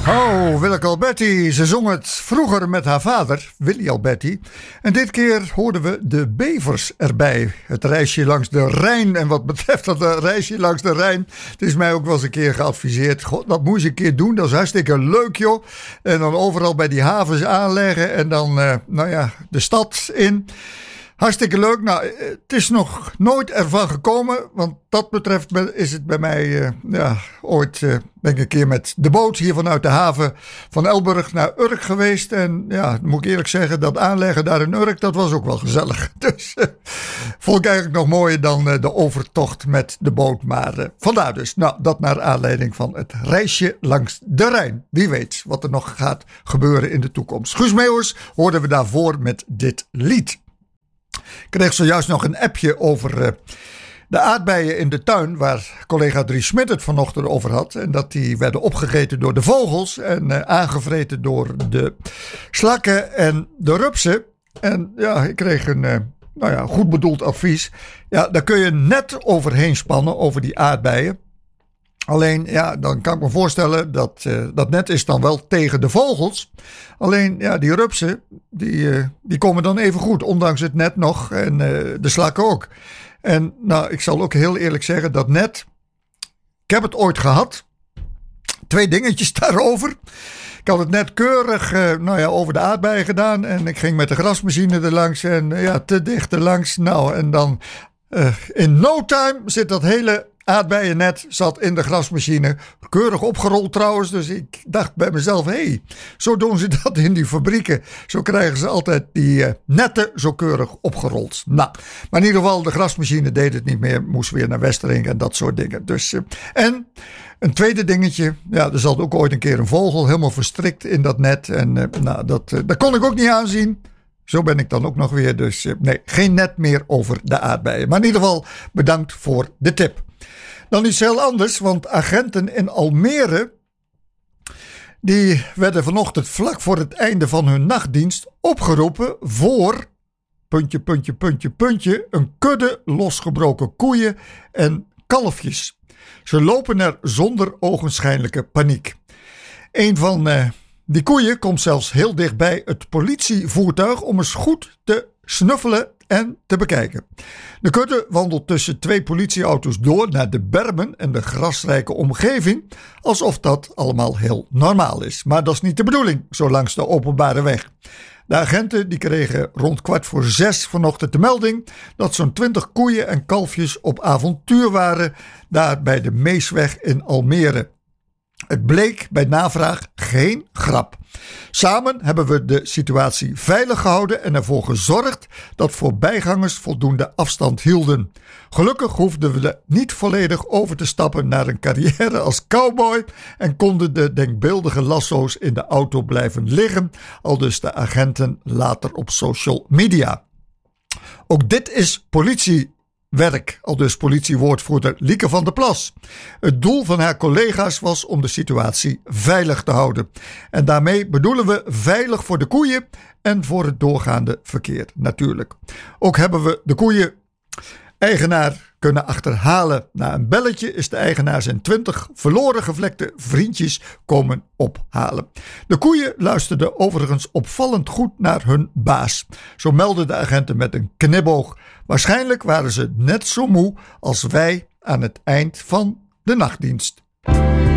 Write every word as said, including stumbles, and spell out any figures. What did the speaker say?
Oh, Willeke Alberti. Ze zong het vroeger met haar vader, Willy Alberti. En dit keer hoorden we de bevers erbij. Het reisje langs de Rijn. En wat betreft dat reisje langs de Rijn, het is mij ook wel eens een keer geadviseerd. God, dat moet je een keer doen. Dat is hartstikke leuk, joh. En dan overal bij die havens aanleggen. En dan, uh, nou ja, de stad in. Hartstikke leuk. Nou, het is nog nooit ervan gekomen. Want dat betreft is het bij mij, uh, ja, ooit uh, ben ik een keer met de boot hier vanuit de haven van Elburg naar Urk geweest. En ja, moet ik eerlijk zeggen, dat aanleggen daar in Urk, dat was ook wel gezellig. Dus uh, vond ik eigenlijk nog mooier dan uh, de overtocht met de boot. Maar uh, vandaar dus. Nou, dat naar aanleiding van het reisje langs de Rijn. Wie weet wat er nog gaat gebeuren in de toekomst. Guus Meeuwis hoorden we daarvoor met dit lied. Ik kreeg zojuist nog een appje over uh, de aardbeien in de tuin, waar collega Dries Smit het vanochtend over had. En dat die werden opgegeten door de vogels en uh, aangevreten door de slakken en de rupsen. En ja, ik kreeg een uh, nou ja, goed bedoeld advies. Ja, daar kun je net overheen spannen, over die aardbeien. Alleen, ja, dan kan ik me voorstellen dat uh, dat net is dan wel tegen de vogels. Alleen, ja, die rupsen, die, uh, die komen dan even goed, ondanks het net nog. En uh, de slakken ook. En nou, ik zal ook heel eerlijk zeggen, dat net, ik heb het ooit gehad. Twee dingetjes daarover. Ik had het net keurig, uh, nou ja, over de aardbeien gedaan. En ik ging met de grasmachine erlangs en uh, ja, te dicht erlangs. Nou, en dan uh, in no time zit dat hele aardbeiennet zat in de grasmachine. Keurig opgerold trouwens. Dus ik dacht bij mezelf, hé, hey, zo doen ze dat in die fabrieken. Zo krijgen ze altijd die uh, netten zo keurig opgerold. Nou, maar in ieder geval, de grasmachine deed het niet meer. Moest weer naar Westering en dat soort dingen. Dus, uh, en een tweede dingetje. Ja, er zat ook ooit een keer een vogel helemaal verstrikt in dat net. En uh, nou, dat, uh, dat kon ik ook niet aanzien. Zo ben ik dan ook nog weer. Dus uh, nee, geen net meer over de aardbeien. Maar in ieder geval, bedankt voor de tip. Dan iets heel anders, want agenten in Almere, die werden vanochtend vlak voor het einde van hun nachtdienst opgeroepen voor, puntje, puntje, puntje, puntje, een kudde losgebroken koeien en kalfjes. Ze lopen er zonder ogenschijnlijke paniek. Een van uh, die koeien komt zelfs heel dichtbij het politievoertuig om eens goed te snuffelen en te bekijken. De kudde wandelt tussen twee politieauto's door naar de bermen en de grasrijke omgeving, alsof dat allemaal heel normaal is. Maar dat is niet de bedoeling, zo langs de openbare weg. De agenten die kregen rond kwart voor zes vanochtend de melding dat zo'n twintig koeien en kalfjes op avontuur waren, daar bij de Meesweg in Almere. Het bleek bij navraag geen grap. Samen hebben we de situatie veilig gehouden en ervoor gezorgd dat voorbijgangers voldoende afstand hielden. Gelukkig hoefden we niet volledig over te stappen naar een carrière als cowboy en konden de denkbeeldige lasso's in de auto blijven liggen, aldus de agenten later op social media. Ook dit is politie. Werk, aldus politiewoordvoerder Lieke van der Plas. Het doel van haar collega's was om de situatie veilig te houden. En daarmee bedoelen we veilig voor de koeien en voor het doorgaande verkeer natuurlijk. Ook hebben we de koeien-eigenaar kunnen achterhalen. Na een belletje is de eigenaar zijn twintig verloren gevlekte vriendjes komen ophalen. De koeien luisterden overigens opvallend goed naar hun baas. Zo meldden de agenten met een knipoog. Waarschijnlijk waren ze net zo moe als wij aan het eind van de nachtdienst.